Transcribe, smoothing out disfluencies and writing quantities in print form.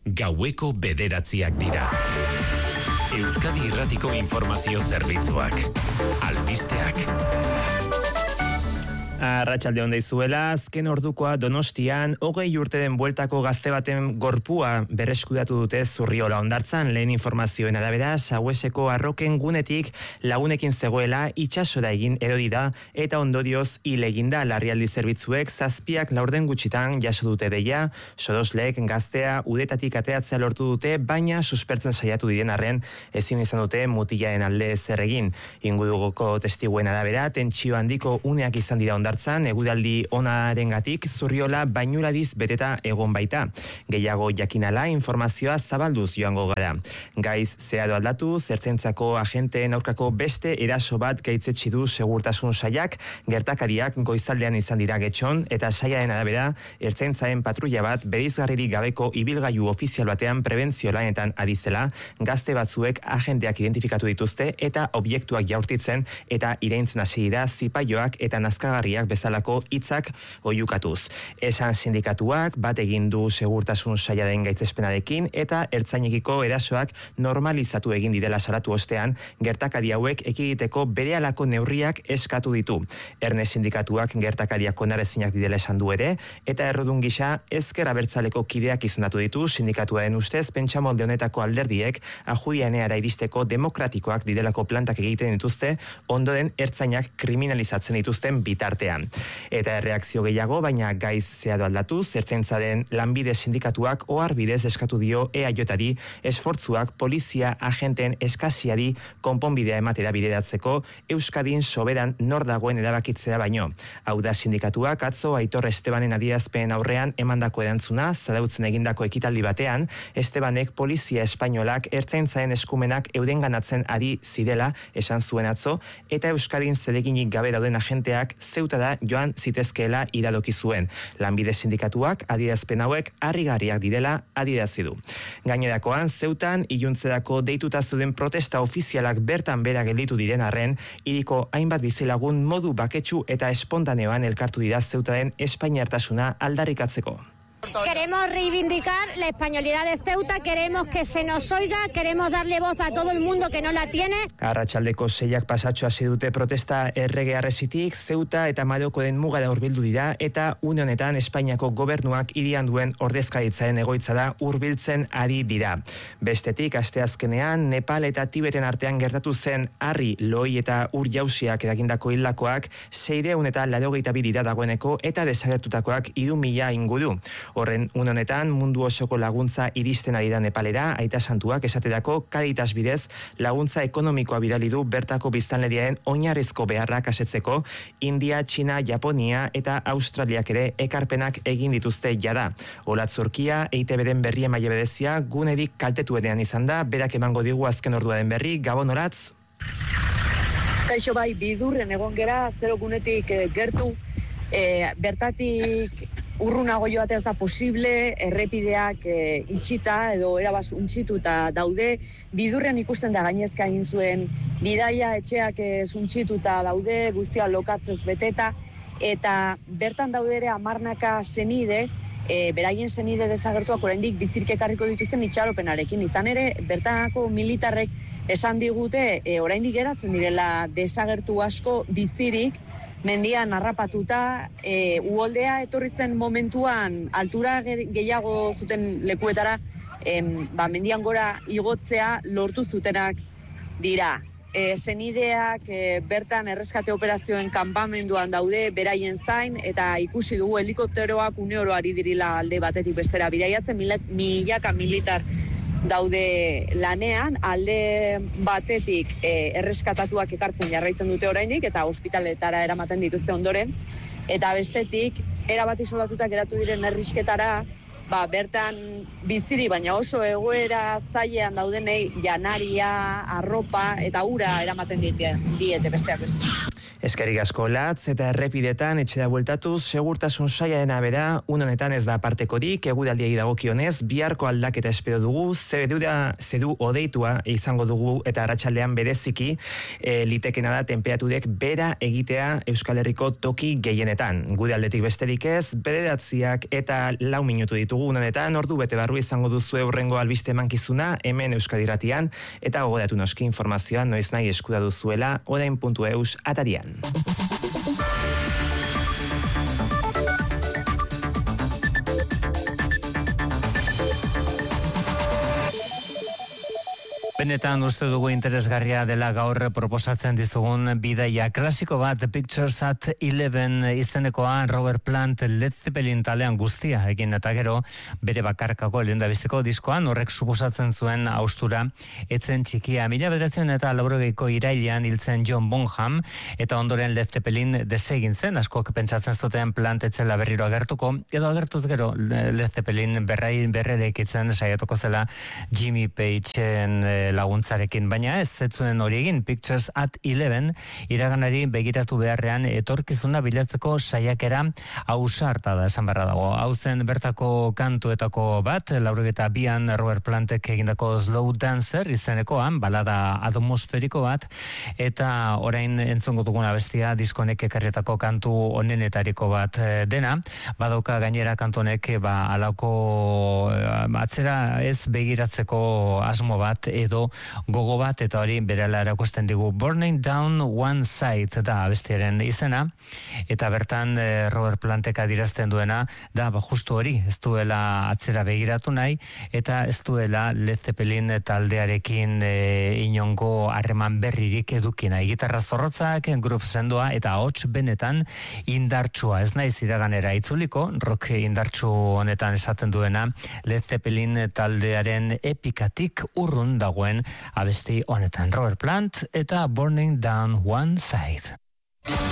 gaueko 9:00 dira. Euskadi Irratiko Informazio Zerbitzuak. Albisteak. Arratsalde on daizuela, azken ordukoa Donostian 20 urte den bueltako gazte baten gorpua berreskuratu dute Zurriola hondartzan. Lehen informazioen arabera, Saueseko arroken gunetik lagunekin zegoela itsasora egin erori da eta ondorioz hil eginda. Larrialdi zerbitzuek 7 laurden gutxitan jaso dute deia. Soroslek gaztea udetatik ateratzea lortu dute, baina suspertzen saiatu diren arren ezin izan dute mutilaren alde zer egin. Ingurugoko testiguen arabera, tentsio handiko uneak izan dira hondartzan, eguraldi onarengatik Zurriola bainuradiz beteta egon baita. Gehiago jakinala informazioa zabalduz joango gara. Gaiz zeharo aldatu, zertzentzako agenteen aurkako beste eraso bat gaitzetsi du segurtasun saiak. Gertakariak goizaldean izan dira Getxon eta saiaren arabera ertzaintzaren patrulla bat bereizgarririk gabeko ibilgailu ofizial batean prebentzio lanetan ari zela. Gazte batzuek agenteak identifikatu dituzte eta objektuak jaurtitzen eta iraintzen hasi dira zipaioak eta nazkagarriak bezalako hitzak oihukatuz. Esan sindikatuak bat egin du segurtasun sailaren gaitzespenarekin eta ertzainekiko erasoak normalizatu egin direla salatu ostean, gertakari hauek ekiditeko berehalako neurriak eskatu ditu. Erne sindikatuak gertakariak onarezinak direla esan du ere, eta errudun gisa Ezker Abertzaleko kideak izendatu ditu. Sindikatuaren ustez pentsamolde honetako alderdiek ajudianeara iristeko demokratikoak direlako plantak egiten dituzte, ondoren ertzainak kriminalizatzen dituzten bitartean. Eta erreakzio gehiago, baina gaiz zeharo aldatu, zertzaintzaren Lanbide sindikatuak ohar bidez eskatu dio EAJari esfortzuak polizia agenteen eskasiari konponbidea ematera bideratzeko Euskadin soberan nor dagoen erabakitzea baino. Hau da sindikatuak atzo Aitor Estebanen adierazpen aurrean emandako erantzuna, Zarautzen egindako ekitaldi batean, Estebanek polizia espainolak ertzaintzaren eskumenak eudenganatzen ari zirela esan zuen atzo, eta Euskadin zereginik gabe dauden agenteak Zeutara joan zitezkeela iradoki zuen. Lanbide sindikatuak adierazpen hauek harrigarriak direla adierazi du. Gainerakoan, Zeutan iluntzerako deituta zeuden protesta ofizialak bertan bera gelditu diren arren, hiriko hainbat bizilagun modu baketsu eta espontaneoan elkartu dira Zeutaren espainiartasuna aldarrikatzeko. Queremos reivindicar la españolidad de Ceuta, queremos que se nos oiga, queremos darle voz a todo el mundo que no la tiene. Arratsaldeko 6 pasatxo hasi dute protesta errege harresitik, Ceuta eta Marokoren mugara hurbildu dira eta une honetan Espainiako gobernuak hirian duen ordezkaritzaren egoitzara hurbiltzen ari dira. Bestetik, asteazkenean Nepal eta Tibeten artean gertatu zen harri, loi eta ur jausiak eragindako hildakoak 682 dira dagoeneko eta desagertutakoak 3000 inguru. Horren une honetan mundu osoko laguntza iristen ari da Nepalera, Aita Santuak esaterako Caritas bidez laguntza ekonomikoa bidali du bertako biztanleriaren oinarrizko beharrak asetzeko. India, China, Japonia eta Australiak ere ekarpenak egin dituzte jada. Olatz Urkia, EITB-den berri emaile berezia gunerik kaltetuenean izan da, berak emango digu azken orduaren berri. Gabon, Olatz? Kaixo, bai, bidurren egon gera, zero gunetik gertu, bertatik urrunago joatea ez da posible, errepideak itxita edo erabaz untxituta daude, bidurrean ikusten da gainezka egin zuen bidaia, etxeak untxituta daude, guztia lokatzez beteta, eta bertan daude ere 10 senide, beraien senide desagertuak oraindik bizirke ekarriko dituzten itxaropenarekin. Izan ere, bertanako militarrek esan digute oraindik geratzen direla desagertu asko bizirik, mendian harrapatuta, uholdea etorri zen momentuan altura gehiago zuten lekuetara, mendian gora igotzea lortu zutenak dira. Senideak bertan erreskate operazioen kanpamenduan daude beraien zain, eta ikusi dugu helikopteroak uneoro ari dirila alde batetik bestera bidaiatzen, milaka militar daude lanean, alde batetik erreskatatuak ekartzen jarraitzen dute oraindik eta ospitaletara eramaten dituzte ondoren, eta bestetik erabat isolatuta geratu diren herrisketara, bertan biziri baina oso egoera zailean daudenei janaria, arropa eta ura eramaten diete besteak beste. Eskerrik asko Latz, eta errepidetan etxera bueltatuz, segurtasun sailaren arabera, honetan ez da apartekorik, eguraldiei dagokionez, biharko aldaketa espero dugu, zeru odeitua izango dugu eta arratsaldean bereziki, litekena da tenperaturek bera egitea Euskal Herriko toki gehienetan. Gure aldetik besterik ez, 9 eta 4 minutu ditugu honetan, ordu bete barru izango duzu hurrengo albiste emankizuna, hemen Euskadi Irratian, eta gogoratu noski informazioa noiz nahi eskura duzuela, orain.eus atarian. Benetan uste dugu interesgarria dela gaur proposatzen dizugun bidaia klasiko bat, Pictures at 11 izenekoa, Robert Plant Led Zeppelin talean guztia egin eta gero bere bakarkako lehendabiziko diskoan horrek suposatzen zuen haustura etzen txikia. 1980 irailean hiltzen John Bonham eta ondoren Led Zeppelin desegin zen, askok pentsatzen zuten Plant etzela berriro agertuko, edo agertuz gero Led Zeppelin berrerekitzen saiatuko zela Jimmy Pageen laguntzarekin, baina ez zuen hori egin. Pictures at 11 iraganari begiratu beharrean etorkizuna bilatzeko saiakera ausarta da esan beharra dago. Hau zen bertako kantuetako bat, 82an Robert Plantek egindako Slow Dancer izenekoan, balada atmosferiko bat, eta orain entzongo dugun abestia diskonek ekarretako kantu onenetariko bat dena, badauka gainera kantu honek alako atzera ez begiratzeko asmo bat edo gogo bat, eta hori berela erakusten digu. Burning Down One Side da abestiaren izena, eta bertan Robert Plantek adierazten duena da justu hori, ez duela atzera begiratu nahi, eta ez duela Led Zeppelin taldearekin inongo harreman berririk eduki nahi. Gitarra zorrotzak, groove sendoa eta ahots benetan indartsua. Ez naiz iraganera itzuliko, rock indartsu honetan esaten duena Led Zeppelin taldearen epikatik urrun dagoen abesti honetan, Robert Plant eta Burning Down One Side.